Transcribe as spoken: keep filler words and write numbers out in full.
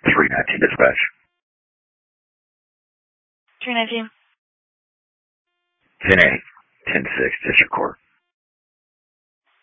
three nineteen dispatch. three nineteen. ten eight, ten six, District Court.